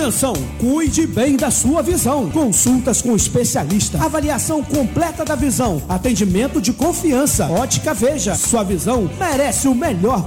Atenção, cuide bem da sua visão. Consultas com especialista, avaliação completa da visão, atendimento de confiança. Ótica Veja, sua visão merece o melhor